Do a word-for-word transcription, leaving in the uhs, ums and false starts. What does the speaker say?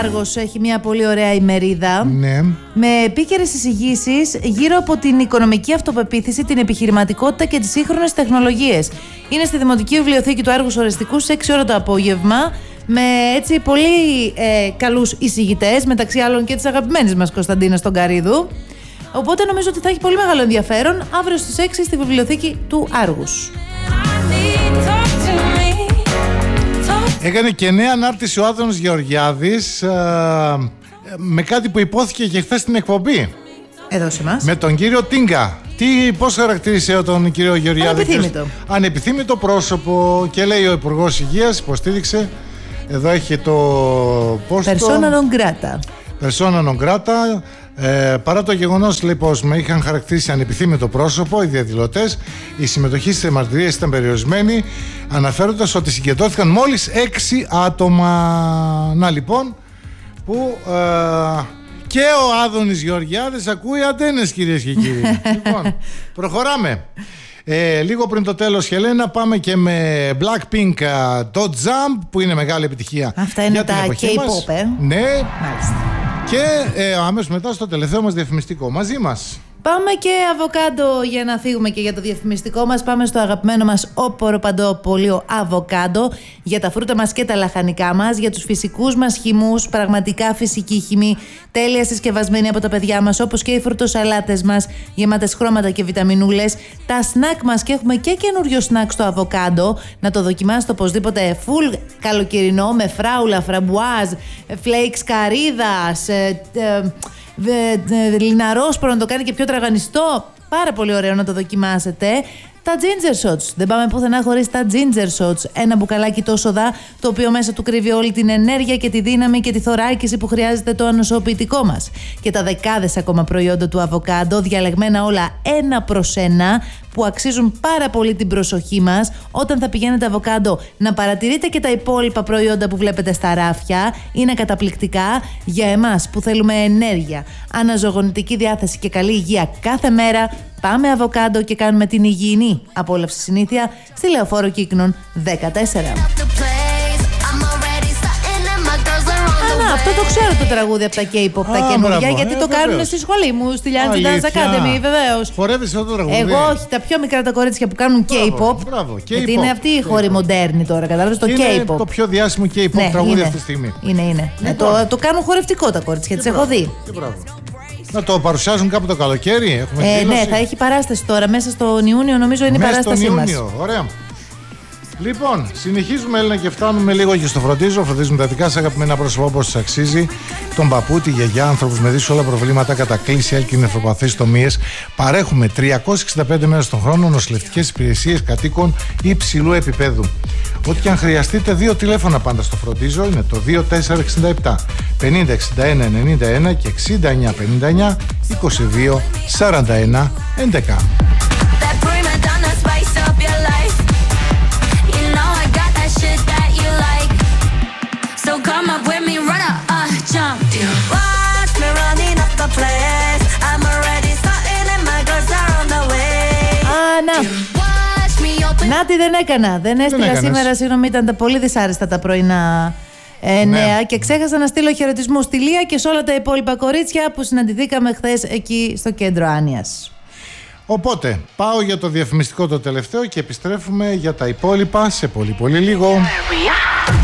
Άργος έχει μια πολύ ωραία ημερίδα. Ναι. Με επίκαιρες εισηγήσεις γύρω από την οικονομική αυτοπεποίθηση, την επιχειρηματικότητα και τις σύγχρονες τεχνολογίες. Είναι στη Δημοτική Βιβλιοθήκη του Άργους Ορεστικού σε έξι ώρα το απόγευμα. Με έτσι πολύ ε, καλούς εισηγητές, μεταξύ άλλων και της αγαπημένης μας Κωνσταντίνας Τογκαρίδου. Οπότε νομίζω ότι θα έχει πολύ μεγάλο ενδιαφέρον αύριο στις έξι στη Βιβλιοθήκη του Άργους. Έκανε και νέα ανάρτηση ο Άδωνης Γεωργιάδης ε, με κάτι που υπόθηκε και χθες στην εκπομπή. Εδώ σε εμάς. Με τον κύριο Τίγκα. Τι, πώς χαρακτήρισε τον κύριο Γεωργιάδη? Ανεπιθύμητο. Ανεπιθύμητο πρόσωπο. Και λέει ο Υπουργός Υγείας, υποστήριξε. Εδώ έχει το πόστο. Persona non grata. Persona non grata. Ε, παρά το γεγονός, λέει, πως με είχαν χαρακτηρίσει ανεπιθύμητο πρόσωπο οι διαδηλωτές, η συμμετοχή στις μαρτυρίες ήταν περιορισμένη, αναφέροντας ότι συγκεντρώθηκαν μόλις έξι άτομα. Να λοιπόν, που ε, και ο Άδωνης Γεωργιάδης ακούει αντένες, κυρίες και κύριοι. Λοιπόν, προχωράμε. Ε, λίγο πριν το τέλος, Χελένα, πάμε και με Blackpink, το Jump, που είναι μεγάλη επιτυχία. Αυτά είναι τα K-pop, ε. Ναι. Μάλιστα. Και ε, αμέσως μετά στο τελευταίο μας διαφημιστικό. Μαζί μας πάμε και αβοκάντο για να φύγουμε και για το διαφημιστικό μας. Πάμε στο αγαπημένο μας όπορο παντοπολείο αβοκάντο, για τα φρούτα μας και τα λαχανικά μας, για τους φυσικούς μας χυμούς, πραγματικά φυσική χυμή, τέλεια συσκευασμένη από τα παιδιά μας, όπως και οι φρουτοσαλάτες μας, γεμάτες χρώματα και βιταμινούλες, τα σνακ μας, και έχουμε και καινούριο σνακ στο αβοκάντο. Να το δοκιμάσετε οπωσδήποτε, full καλοκαιρινό, με φράουλα, φραμπουάζ, φλέιξ καρύδας, ε, ε, λιναρόσπορο, να το κάνει και πιο τραγανιστό. Πάρα πολύ ωραίο, να το δοκιμάσετε. Τα ginger shots. Δεν πάμε πουθενά χωρίς τα ginger shots. Ένα μπουκαλάκι τόσο δα, το οποίο μέσα του κρύβει όλη την ενέργεια και τη δύναμη και τη θωράκιση που χρειάζεται το ανοσοποιητικό μας. Και τα δεκάδες ακόμα προϊόντα του αβοκάντο, διαλεγμένα όλα ένα προς ένα, που αξίζουν πάρα πολύ την προσοχή μας. Όταν θα πηγαίνετε αβοκάντο, να παρατηρείτε και τα υπόλοιπα προϊόντα που βλέπετε στα ράφια. Είναι καταπληκτικά για εμάς που θέλουμε ενέργεια, αναζωογονητική διάθεση και καλή υγεία κάθε μέρα. Πάμε αβοκάντο και κάνουμε την υγιεινή απόλαυση συνήθεια στη Λεωφόρο Κύκνων δεκατέσσερα. Α, αυτό το ξέρω το τραγούδι από τα K-pop, τα καινούργια, γιατί ε, το βεβαίως. Κάνουν στη σχολή μου, στη Λιάντζη Dance Academy, βεβαίως. Χορεύεις αυτό το τραγούδι? Εγώ όχι, τα πιο μικρά τα κορίτσια που κάνουν K-pop. Μπράβο, K-pop. Γιατί είναι αυτή η χώρη μοντέρνη τώρα, κατάλαβες, το είναι K-pop. Το πιο διάσημο K-pop ναι, τραγούδι είναι. Αυτή τη στιγμή. Είναι, είναι. Ναι, το, το κάνουν χορευτικό τα κορίτσια, τις έχω δει. Να το παρουσιάζουν κάπου το καλοκαίρι, έχουμε ε, ναι, θα έχει παράσταση τώρα, μέσα στον Ιούνιο νομίζω είναι η παράστασή μας. Μέσα στον Ιούνιο, ωραία. Λοιπόν, συνεχίζουμε, Έλληνα, και φτάνουμε λίγο και στο φροντίζω. Φροντίζουμε τα δικά σας αγαπημένα πρόσωπα όπως σας αξίζει. Τον παππού, τη γιαγιά, άνθρωπους με δύσκολα προβλήματα, κατακλείσει, έλκυ, νεφροπαθείς, τομίες. Παρέχουμε τριακόσιες εξήντα πέντε μέρες τον χρόνο νοσηλευτικές υπηρεσίες κατοίκων υψηλού επίπεδου. Ό,τι και αν χρειαστείτε, δύο τηλέφωνα πάντα στο φροντίζω. Είναι το δύο τέσσερα έξι επτά πενήντα εξήντα ένα ενενήντα ένα και εξήντα εννιά πενήντα εννιά είκοσι δύο σαράντα ένα έντεκα. Να τι δεν έκανα. Δεν έστειλα σήμερα, συγγνώμη, ήταν τα πολύ δυσάρεστα τα πρωινά ε, νέα ναι. Και ξέχασα να στείλω χαιρετισμούς στη Λία και σε όλα τα υπόλοιπα κορίτσια που συναντηθήκαμε χθες εκεί στο κέντρο Άνοιας. Οπότε πάω για το διαφημιστικό το τελευταίο και επιστρέφουμε για τα υπόλοιπα σε πολύ πολύ λίγο.